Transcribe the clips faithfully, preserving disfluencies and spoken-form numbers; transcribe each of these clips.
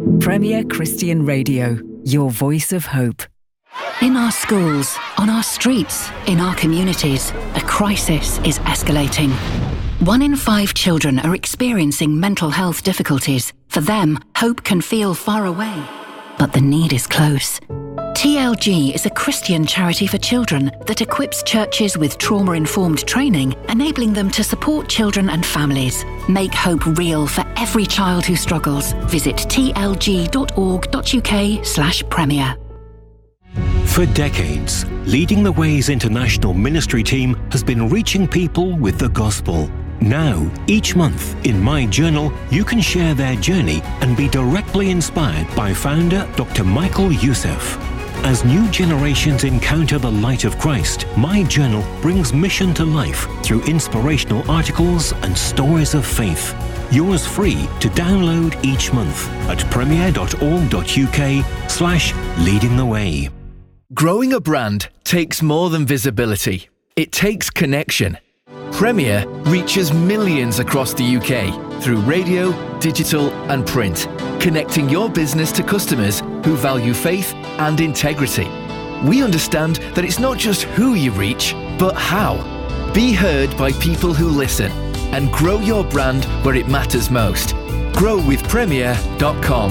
Premier Christian Radio, your voice of hope. In our schools, on our streets, in our communities, a crisis is escalating. One in five children are experiencing mental health difficulties. For them, hope can feel far away, but the need is close. T L G is a Christian charity for children that equips churches with trauma-informed training, enabling them to support children and families. Make hope real for every child who struggles. Visit t l g dot org dot u k slash premier. For decades, Leading the Way's international ministry team has been reaching people with the gospel. Now, each month, in My Journal, you can share their journey and be directly inspired by founder Doctor Michael Youssef. As new generations encounter the light of Christ, My Journal brings mission to life through inspirational articles and stories of faith. Yours free to download each month at premier dot org dot u k slash leading the way. Growing a brand takes more than visibility. It takes connection. Premier reaches millions across the U K through radio, digital and print, connecting your business to customers who value faith and integrity. We understand that it's not just who you reach, but how. Be heard by people who listen and grow your brand where it matters most. grow with premier dot com.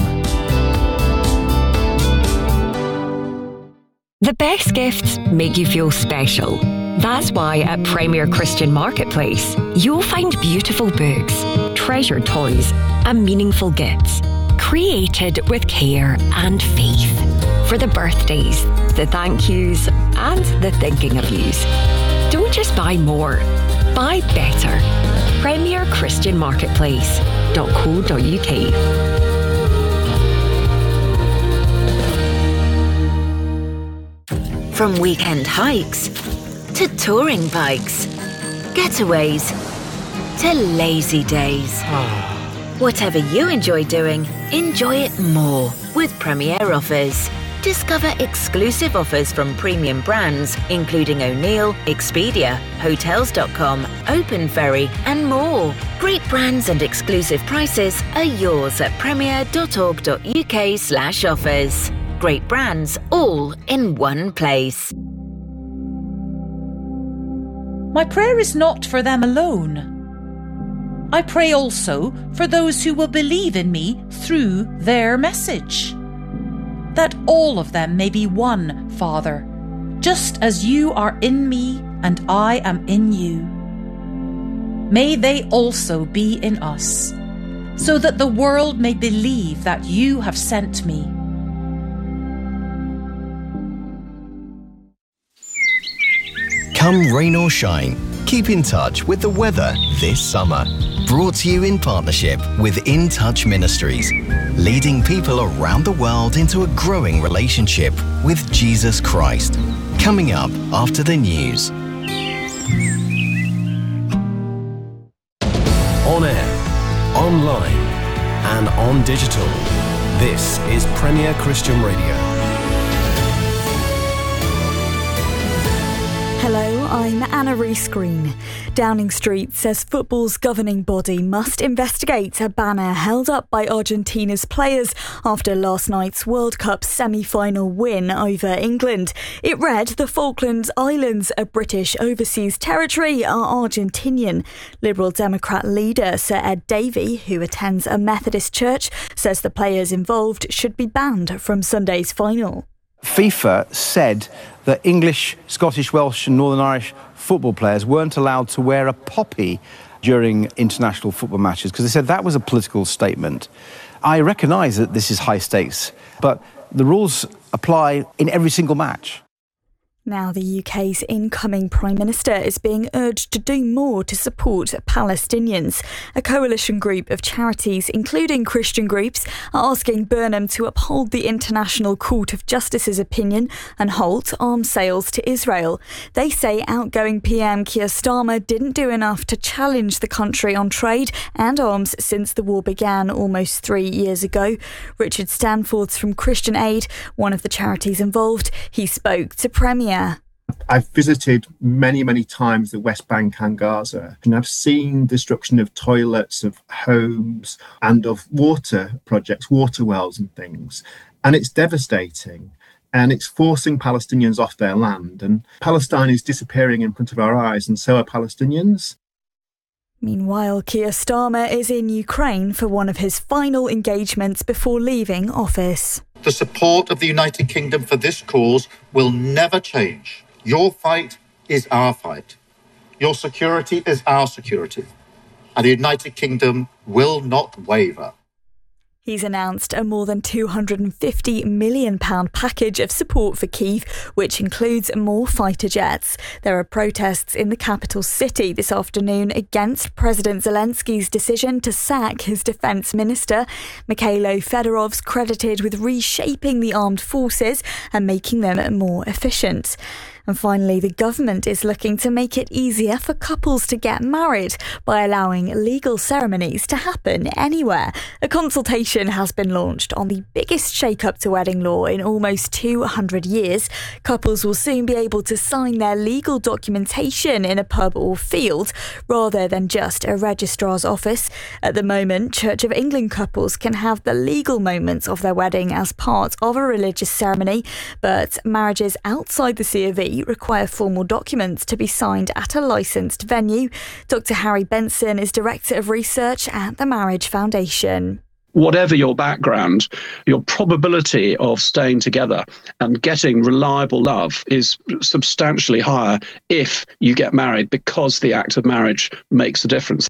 The best gifts make you feel special. That's why at Premier Christian Marketplace, you'll find beautiful books, treasured toys, and meaningful gifts, created with care and faith. For the birthdays, the thank yous, and the thinking of yous. Don't just buy more, buy better. Premier Christian Marketplace dot co dot u k. From weekend hikes to touring bikes, getaways to lazy days. Whatever you enjoy doing, enjoy it more with Premier Offers. Discover exclusive offers from premium brands including O'Neill, Expedia, Hotels dot com, Open Ferry and more. Great brands and exclusive prices are yours at premier dot org dot u k slash offers. Great brands all in one place. My prayer is not for them alone. I pray also for those who will believe in me through their message, that all of them may be one, Father, just as you are in me and I am in you. May they also be in us, so that the world may believe that you have sent me. Come rain or shine, keep in touch with the weather this summer. Brought to you in partnership with In Touch Ministries, leading people around the world into a growing relationship with Jesus Christ. Coming up after the news. On air, online, and on digital. This is Premier Christian Radio. Hello, I'm Anna Rees-Green. Downing Street says football's governing body must investigate a banner held up by Argentina's players after last night's World Cup semi-final win over England. It read, "The Falkland Islands are British overseas territory, are Argentinian." Liberal Democrat leader Sir Ed Davey, who attends a Methodist church, says the players involved should be banned from Sunday's final. FIFA said that English, Scottish, Welsh and Northern Irish football players weren't allowed to wear a poppy during international football matches because they said that was a political statement. I recognise that this is high stakes, but the rules apply in every single match. Now the U K's incoming Prime Minister is being urged to do more to support Palestinians. A coalition group of charities, including Christian groups, are asking Burnham to uphold the International Court of Justice's opinion and halt arms sales to Israel. They say outgoing P M Keir Starmer didn't do enough to challenge the country on trade and arms since the war began almost three years ago. Richard Stanforth from Christian Aid, one of the charities involved, he spoke to Premier. I've visited many, many times the West Bank and Gaza, and I've seen destruction of toilets, of homes, and of water projects, water wells and things. And it's devastating. And it's forcing Palestinians off their land. And Palestine is disappearing in front of our eyes, and so are Palestinians. Meanwhile, Keir Starmer is in Ukraine for one of his final engagements before leaving office. The support of the United Kingdom for this cause will never change. Your fight is our fight. Your security is our security. And the United Kingdom will not waver. He's announced a more than two hundred fifty million pounds package of support for Kyiv, which includes more fighter jets. There are protests in the capital city this afternoon against President Zelensky's decision to sack his defence minister. Mikhailo Fedorov's credited with reshaping the armed forces and making them more efficient. And finally, the government is looking to make it easier for couples to get married by allowing legal ceremonies to happen anywhere. A consultation has been launched on the biggest shake-up to wedding law in almost two hundred years. Couples will soon be able to sign their legal documentation in a pub or field rather than just a registrar's office. At the moment, Church of England couples can have the legal moments of their wedding as part of a religious ceremony, but marriages outside the C of E require formal documents to be signed at a licensed venue. Doctor Harry Benson is Director of Research at the Marriage Foundation. Whatever your background, your probability of staying together and getting reliable love is substantially higher if you get married, because the act of marriage makes a difference.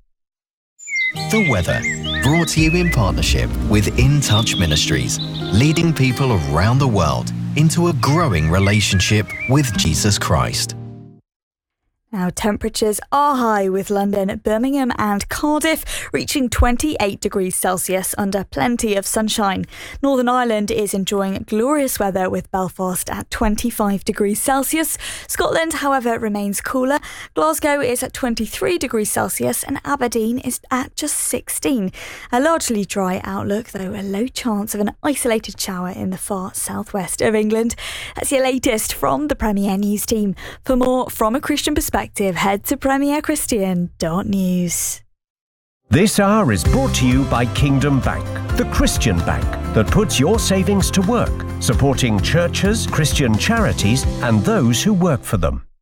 The weather, brought to you in partnership with In Touch Ministries, leading people around the world into a growing relationship with Jesus Christ. Now, temperatures are high, with London, Birmingham and Cardiff reaching twenty-eight degrees Celsius under plenty of sunshine. Northern Ireland is enjoying glorious weather, with Belfast at twenty-five degrees Celsius. Scotland, however, remains cooler. Glasgow is at twenty-three degrees Celsius and Aberdeen is at just sixteen. A largely dry outlook, though a low chance of an isolated shower in the far southwest of England. That's your latest from the Premier News team. For more from a Christian perspective, head to premier christian dot news. This hour is brought to you by Kingdom Bank, the Christian bank that puts your savings to work, supporting churches, Christian charities, and those who work for them.